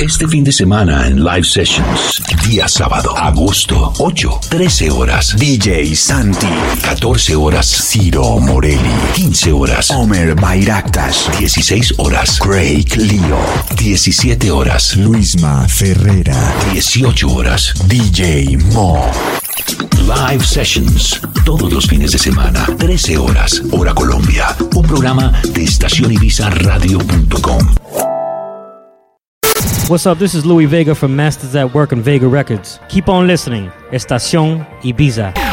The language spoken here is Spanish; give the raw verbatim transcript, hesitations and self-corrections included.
Este fin de semana en Live Sessions. Día sábado, agosto ocho, trece horas. D J Santi. catorce horas. Ciro Morelli. quince horas. Omer Bayraktas. dieciséis horas. Craig Leo. diecisiete horas. Luisma Ferrera. dieciocho horas. D J Mo. Live Sessions, todos los fines de semana, trece horas, hora Colombia. Un programa de estación ibiza radio punto com. What's up? This is Louis Vega from Masters at Work and Vega Records. Keep on listening. Estación Ibiza.